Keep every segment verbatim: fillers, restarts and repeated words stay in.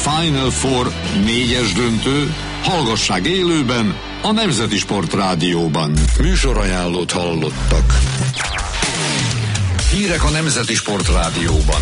Final Four négyes döntő, hallgassák élőben a Nemzeti Sport Rádióban. Műsorajánlót hallottak. Hírek a Nemzeti Sport Rádióban.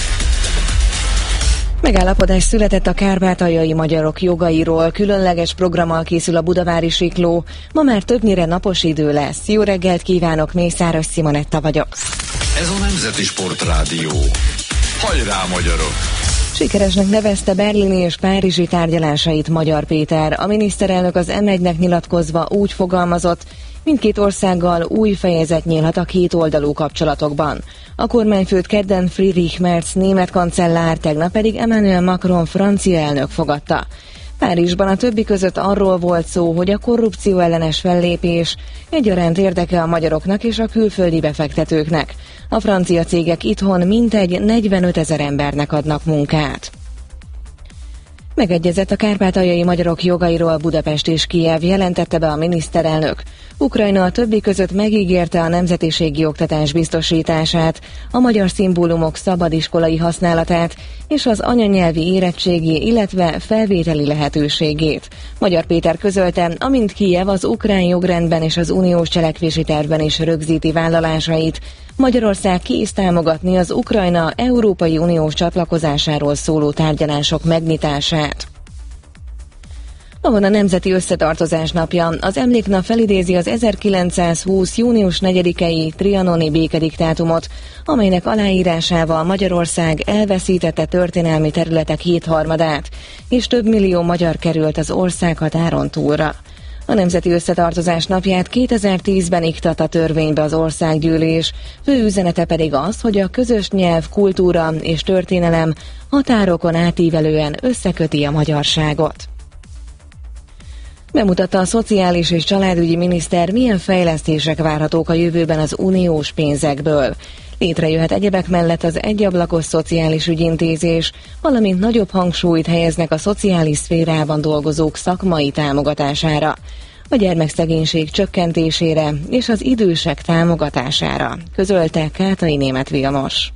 Megállapodás született a kárpátaljai magyarok jogairól, különleges programmal készül a budavári sikló. Ma már többnyire napos idő lesz. Jó reggelt kívánok, Mészáros Simonetta vagyok. Ez a Nemzeti Sport Rádió. Hajrá, magyarok! Sikeresnek nevezte berlini és párizsi tárgyalásait Magyar Péter. A miniszterelnök az em egynek nyilatkozva úgy fogalmazott, mindkét országgal új fejezet nyílhat a kétoldalú kapcsolatokban. A kormányfőt kedden Friedrich Merz német kancellár, tegnap pedig Emmanuel Macron francia elnök fogadta. Párizsban a többi között arról volt szó, hogy a korrupció ellenes fellépés egyaránt érdeke a magyaroknak és a külföldi befektetőknek. A francia cégek itthon mintegy negyvenötezer embernek adnak munkát. Megegyezett a kárpátaljai magyarok jogairól Budapest és Kijev, jelentette be a miniszterelnök. Ukrajna a többi között megígérte a nemzetiségi oktatás biztosítását, a magyar szimbólumok szabad iskolai használatát és az anyanyelvi érettségi, illetve felvételi lehetőségét. Magyar Péter közölte, amint Kijev az ukrán jogrendben és az uniós cselekvési tervben is rögzíti vállalásait, Magyarország kész támogatni az Ukrajna Európai Uniós csatlakozásáról szóló tárgyalások megnyitását. Ma van a Nemzeti Összetartozás napja. Az emléknap felidézi az ezerkilencszázhúsz. június negyedikei trianoni békediktátumot, amelynek aláírásával Magyarország elveszítette történelmi területek hétharmadát, és több millió magyar került az országhatáron túlra. A Nemzeti Összetartozás napját kétezer-tízben iktatta törvénybe az országgyűlés, fő üzenete pedig az, hogy a közös nyelv, kultúra és történelem határokon átívelően összeköti a magyarságot. Bemutatta a szociális és családügyi miniszter, milyen fejlesztések várhatók a jövőben az uniós pénzekből. Létrejöhet egyebek mellett az egyablakos szociális ügyintézés, valamint nagyobb hangsúlyt helyeznek a szociális szférában dolgozók szakmai támogatására, a gyermekszegénység csökkentésére és az idősek támogatására, közölte Kátai Németh Vilmos.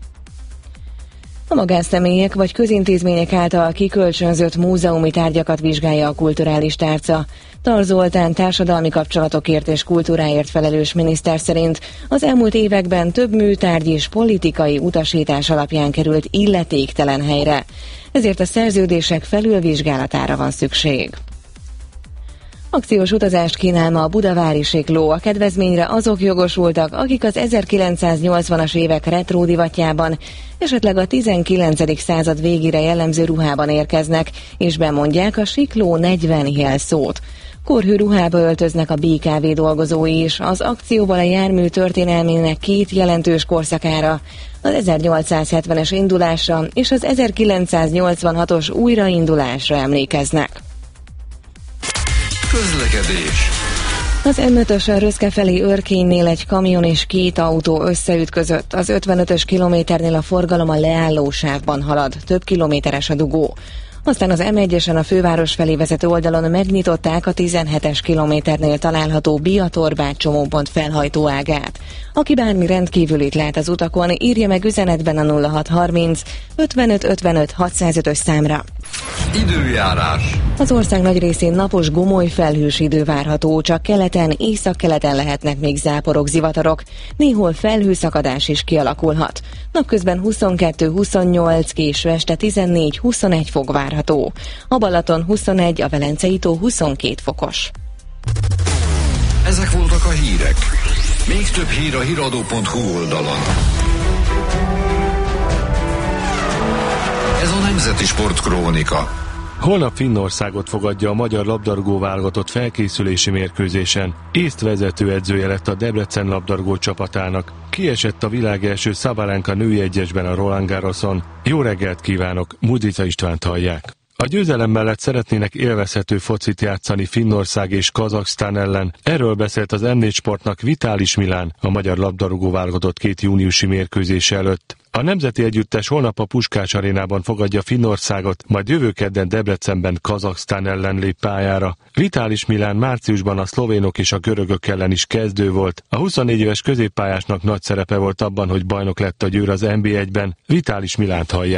A magánszemélyek vagy közintézmények által kikölcsönzött múzeumi tárgyakat vizsgálja a kulturális tárca. Tar Zoltán társadalmi kapcsolatokért és kultúráért felelős miniszter szerint az elmúlt években több műtárgy és politikai utasítás alapján került illetéktelen helyre. Ezért a szerződések felülvizsgálatára van szükség. Akciós utazást kínál ma a budavári sikló. A kedvezményre azok jogosultak, akik az ezerkilencszáznyolcvanas évek retro divatjában, esetleg a tizenkilencedik század végére jellemző ruhában érkeznek, és bemondják a sikló negyven jelszót. Korhű ruhába öltöznek a bé ká vé dolgozói is, az akcióval a jármű történelmének két jelentős korszakára, az ezernyolcszázhetvenes indulásra és az ezerkilencszáznyolcvanhatos újraindulásra emlékeznek. Közlekedés. Az em ötös Röszke felé Örkénynél egy kamion és két autó összeütközött. Az ötvenötös kilométernél a forgalom a leálló sávban halad, több kilométeres a dugó. Aztán az em egyesen a főváros felé vezető oldalon megnyitották a tizenhetes kilométernél található Biatorbágy csomópont felhajtó ágát. Aki bármi rendkívülit lát az utakon, írja meg üzenetben a nulla hat harminc ötvenöt ötvenöt hatszázötös számra. Időjárás. Az ország nagy részén napos, gomoly felhős idő várható, csak keleten, északkeleten lehetnek még záporok, zivatarok, néhol felhőszakadás is kialakulhat. Napközben huszonkettő huszonnyolc, késő este tizennégy huszonegy fok várható. A Balaton huszonegy, a Velencei tó huszonkét fokos. Ezek voltak a hírek. Még több hír a híradó pont hú oldalon. Ez a Nemzeti Sport Krónika. Holnap Finnországot fogadja a magyar labdarúgó válogatott felkészülési mérkőzésen. Észt vezetőedzője lett a Debrecen labdarúgó csapatának. Kiesett a világ első Szabalenka női egyesben a Roland Garroson. Jó reggelt kívánok, Mudrica Istvánt hallják. A győzelem mellett szeretnének élvezhető focit játszani Finnország és Kazaksztán ellen. Erről beszélt az em négy Sportnak Vitális Milán, a magyar labdarúgó válogatott két júniusi mérkőzése előtt. A nemzeti együttes holnap a Puskás arénában fogadja Finnországot, majd jövő kedden Debrecenben Kazaksztán ellen lép pályára. Vitális Milán márciusban a szlovénok és a görögök ellen is kezdő volt. A huszonnégy éves középpályásnak nagy szerepe volt abban, hogy bajnok lett a Győr az en bé egyben. Vitális Milánt hallják.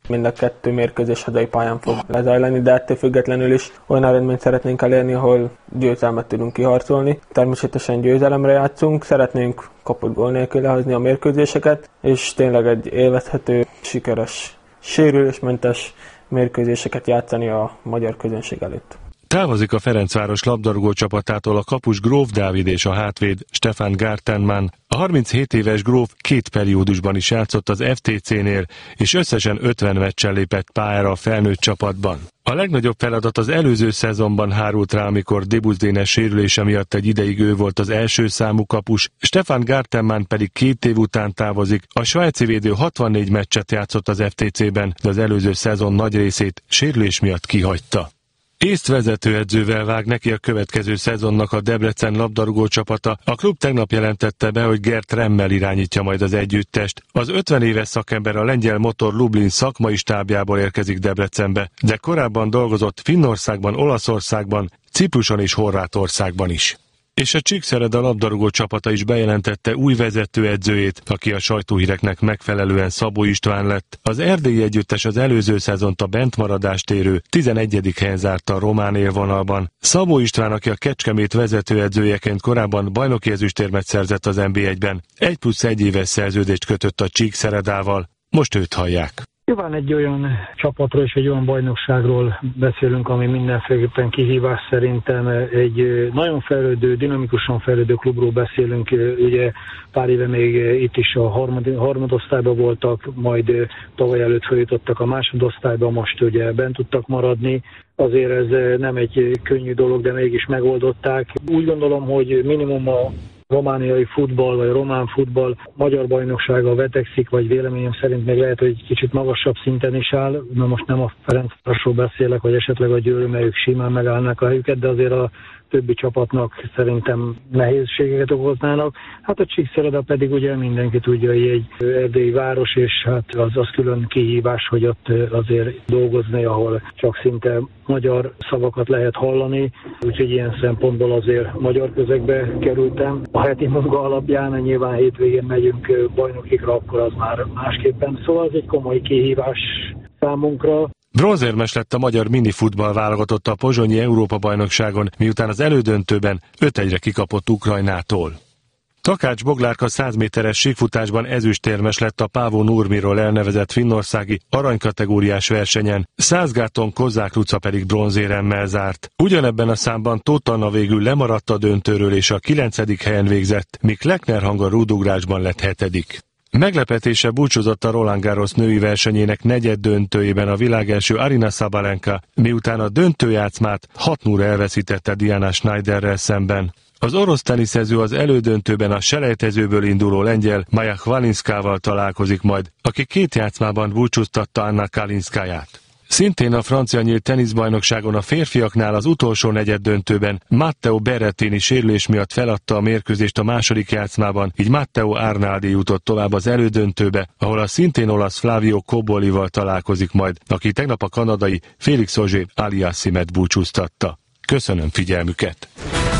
Mind a kettő mérkőzés hazai pályán fog lezajlani, de ettől függetlenül is olyan eredményt szeretnénk elérni, ahol győzelmet tudunk kiharcolni. Természetesen győzelemre játszunk, szeretnénk kapott gól nélkül lehozni a mérkőzéseket, és tényleg egy élvezhető, sikeres, sérülésmentes mérkőzéseket játszani a magyar közönség előtt. Távozik a Ferencváros labdarúgó csapatától a kapus Gróf Dávid és a hátvéd Stefan Gartenmann. A harminchét éves Gróf két periódusban is játszott az ef té cé-nél, és összesen ötven meccsen lépett pályára a felnőtt csapatban. A legnagyobb feladat az előző szezonban hárult rá, amikor Debusz Dénes sérülése miatt egy ideig ő volt az első számú kapus, Stefan Gartenmann pedig két év után távozik. A svájci védő hatvannégy meccset játszott az ef té cé-ben, de az előző szezon nagy részét sérülés miatt kihagyta. Észt vezetőedzővel vág neki a következő szezonnak a Debrecen labdarúgó csapata. A klub tegnap jelentette be, hogy Gert Remmel irányítja majd az együttest. Az ötven éves szakember a lengyel Motor Lublin szakmai stábjából érkezik Debrecenbe, de korábban dolgozott Finnországban, Olaszországban, Cipruson és Horvátországban is. És a Csíkszereda labdarúgó csapata is bejelentette új vezetőedzőjét, aki a sajtóhíreknek megfelelően Szabó István lett. Az erdélyi együttes az előző szezont a bentmaradást érő tizenegyedik helyen zárta a román élvonalban. Szabó István, aki a Kecskemét vezetőedzőjeként korábban bajnoki ezüstérmet szerzett az en bé egyben, egy plusz egy éves szerződést kötött a Csíkszeredával. Most őt hallják. Nyilván egy olyan csapatról és egy olyan bajnokságról beszélünk, ami mindenféleképpen kihívás szerintem. Egy nagyon fejlődő, dinamikusan fejlődő klubról beszélünk. Ugye pár éve még itt is a harmad, harmadosztályban voltak, majd tavaly előtt feljutottak a másodosztályba, most ugye bent tudtak maradni. Azért ez nem egy könnyű dolog, de mégis megoldották. Úgy gondolom, hogy minimum a romániai futball, vagy román futball magyar bajnoksága vetekszik, vagy véleményem szerint még lehet, hogy kicsit magasabb szinten is áll. Na most nem a Ferencvárosról beszélek, vagy esetleg a Győr, mert ők simán megállnak a helyüket, de azért a többi csapatnak szerintem nehézségeket okoznának. Hát a Csíkszereda pedig ugye mindenki tudja, hogy egy erdélyi város, és hát az, az külön kihívás, hogy ott azért dolgozni, ahol csak szinte magyar szavakat lehet hallani. Úgyhogy ilyen szempontból azért magyar közegbe kerültem. A heti munka alapján, nyilván hétvégén megyünk bajnokikra, akkor az már másképpen. Szóval ez egy komoly kihívás számunkra. Bronzérmes lett a magyar minifutball válogatott a pozsonyi Európa-bajnokságon, miután az elődöntőben öt egyre kikapott Ukrajnától. Takács Boglárka száz méteres síkfutásban ezüstérmes lett a Paavo Nurmiról elnevezett finnországi aranykategóriás versenyen, Százgáton Kozák Luca pedig bronzéremmel zárt. Ugyanebben a számban Tóth Anna végül lemaradt a döntőről és a kilencedik helyen végzett, míg Lechner Hang a rúdugrásban lett hetedik. Meglepetése búcsúzott a Roland Garros női versenyének negyed döntőjében a világelső Aryna Sabalenka, miután a döntőjátszmát hat nulla elveszítette Diana Schneiderrel szemben. Az orosz teniszező az elődöntőben a selejtezőből induló lengyel Maja Hvalinszkával találkozik majd, aki két játszmában búcsúztatta Anna Kalinszkáját. Szintén a francia nyílt teniszbajnokságon a férfiaknál az utolsó negyed döntőben Matteo Berrettini sérülés miatt feladta a mérkőzést a második játszmában, így Matteo Arnaldi jutott tovább az elődöntőbe, ahol a szintén olasz Flavio Cobollival találkozik majd, aki tegnap a kanadai Félix Auger-Aliassimet búcsúztatta. Köszönöm figyelmüket!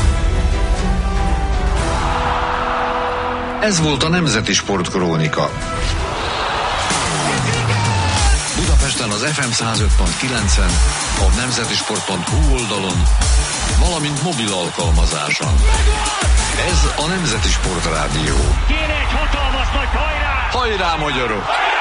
Ez volt a Nemzeti Sportkrónika. Budapesten az ef em száz öt pont kilencen, a nemzetisport pont hu oldalon, valamint mobil alkalmazáson. Ez a Nemzeti Sport Rádió. Kéne egy hatalmas nagy hajrá! Hajrá, magyarok!